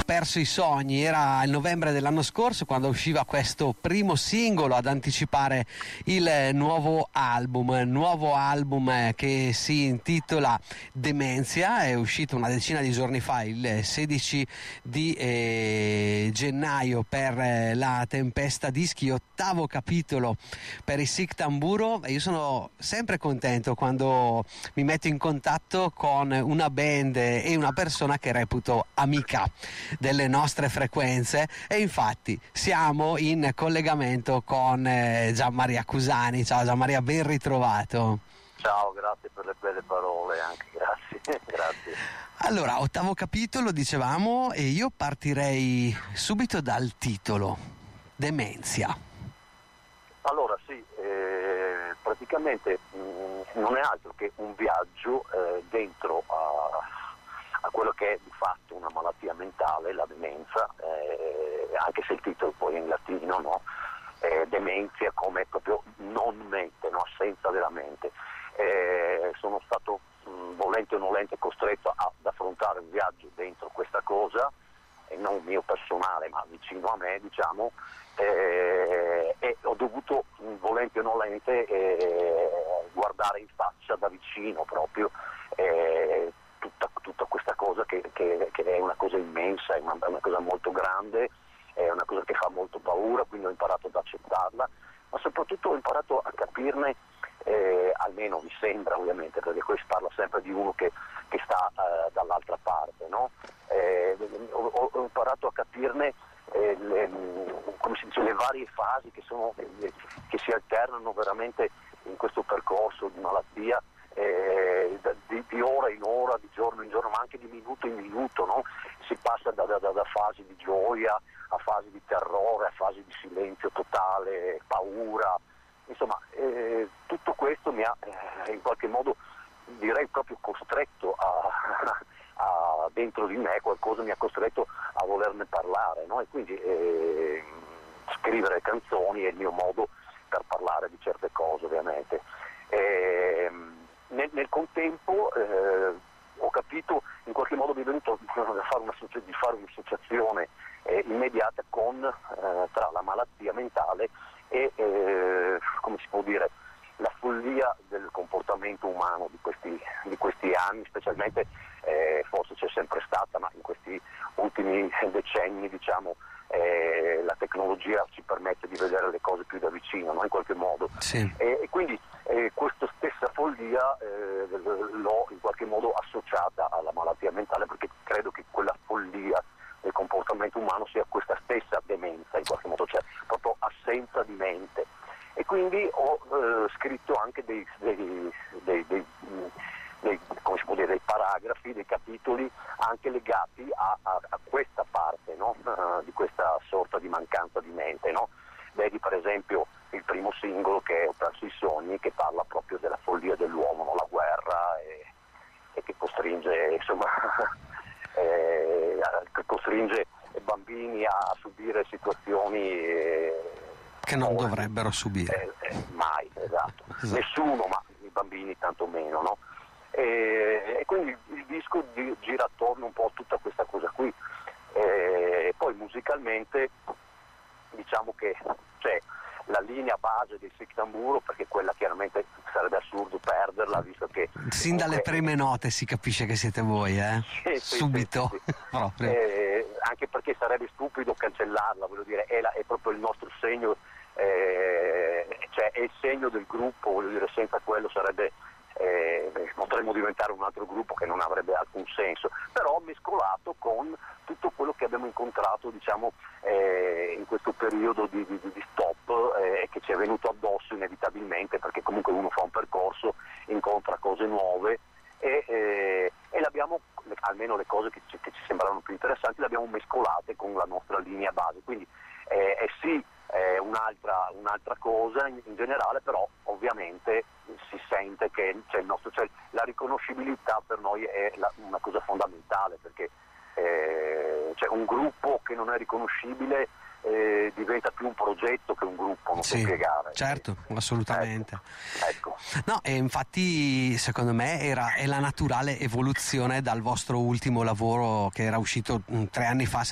perso i sogni. Era il novembre dell'anno scorso quando usciva questo primo singolo ad anticipare il nuovo album che si intitola Demenzia. È uscito una decina di giorni fa, il 16 di gennaio, per la Tempesta Dischi, 8° capitolo per i Sic Tamburo. E io sono sempre contento quando mi metto in contatto con una band e una persona che reputo amica delle nostre frequenze, e infatti siamo in collegamento con Gianmaria Cusani. Ciao Gianmaria, ben ritrovato. Ciao, grazie per le belle parole, anche grazie. Grazie. Allora, 8° capitolo dicevamo, e io partirei subito dal titolo, Demenzia. Allora sì, praticamente non è altro che un viaggio dentro a quello che è di fatto una malattia mentale, la demenza, anche se il titolo poi è in latino, no? Demenzia come proprio non mente, no? Assenza della mente. Sono stato volente o nolente costretto ad affrontare un viaggio dentro questa cosa, e non mio personale ma vicino a me, diciamo, e ho dovuto volente o nolente guardare in faccia da vicino proprio tutta questa cosa che è una cosa immensa, è una cosa molto grande, è una cosa che fa molto paura, quindi ho imparato ad accettarla, ma soprattutto ho imparato a capirne, almeno mi sembra, ovviamente, perché qui si parla sempre di uno che sta dall'altra parte, no? Ho imparato a capirne come si dice, le varie fasi che si alternano veramente in questo percorso di malattia, di ora in ora, di giorno in giorno, ma anche di minuto in minuto, no? Si passa da fasi di gioia a fasi di terrore, a fasi di silenzio totale, paura, insomma, tutto questo mi ha in qualche modo, direi, proprio costretto a dentro di me, qualcosa mi ha costretto a volerne parlare, no? E quindi scrivere canzoni è il mio modo per parlare di certe cose, ovviamente. Nel contempo ho capito, in qualche modo mi è venuto di fare un'associazione immediata tra la malattia mentale e come si può dire, la follia del comportamento umano di questi anni, specialmente forse c'è sempre stata, ma in questi ultimi decenni, diciamo, la tecnologia ci permette di vedere le cose più da vicino, no? In qualche modo. Sì. E quindi questa stessa follia l'ho in qualche modo associata alla malattia mentale, perché credo che quella follia del comportamento umano sia questa stessa demenza, in qualche modo, cioè proprio assenza di mente. E quindi ho scritto anche dei come si può dire, dei paragrafi, dei capitoli anche legati a questa parte, no? Di questa sorta di mancanza di mente, no? Vedi per esempio il primo singolo, che è Ho perso i sogni, che parla proprio della follia dell'uomo, no? La guerra, e che costringe, insomma, che costringe bambini a subire situazioni che non dovrebbero subire mai, esatto. Nessuno, ma i bambini tanto meno, no? E quindi il disco gira attorno un po' a tutta questa cosa qui, e poi musicalmente diciamo che c'è la linea base del Sic Tamburo, perché quella chiaramente sarebbe assurdo perderla, visto che sin dalle prime note si capisce che siete voi, subito. Sì. Proprio. Anche perché sarebbe stupido cancellarla, voglio dire, è proprio il nostro segno, cioè è il segno del gruppo, voglio dire, senza quello potremmo diventare un altro gruppo che non avrebbe alcun senso, però mescolato con tutto quello che abbiamo incontrato, diciamo, in questo periodo di stop, che ci è venuto addosso inevitabilmente, perché comunque uno fa un percorso, incontra cose nuove, e l'abbiamo, almeno le cose che ci sembravano più interessanti, le abbiamo mescolate con la nostra linea base, quindi è sì un'altra cosa in generale, però ovviamente si sente che c'è la riconoscibilità per noi è una cosa fondamentale, perché c'è un gruppo che non è riconoscibile diventa più un progetto che un gruppo, non so spiegare. Certo, assolutamente. Ecco. No, e infatti secondo me è la naturale evoluzione dal vostro ultimo lavoro, che era uscito 3 anni fa,